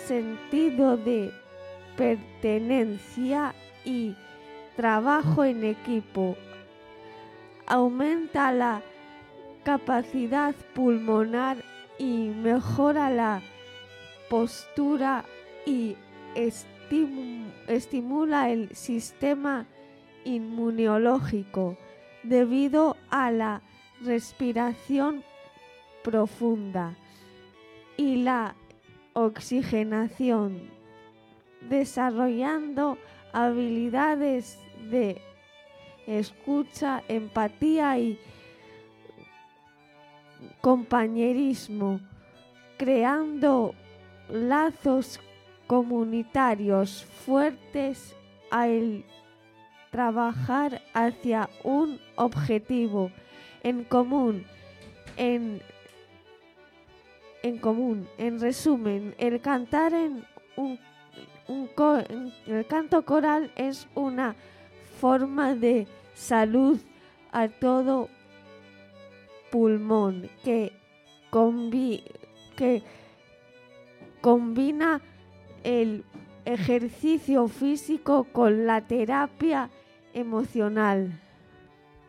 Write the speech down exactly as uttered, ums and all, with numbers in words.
sentido de pertenencia y trabajo en equipo. Aumenta la capacidad pulmonar y mejora la postura y estimu- estimula el sistema inmunológico debido a la respiración profunda y la oxigenación, desarrollando habilidades de escucha, empatía y compañerismo, creando lazos comunitarios fuertes al trabajar hacia un objetivo en común. En, en común, en resumen, el cantar en un, un co, en el canto coral es una forma de salud a todo pulmón que, combi, que combina el ejercicio físico con la terapia emocional.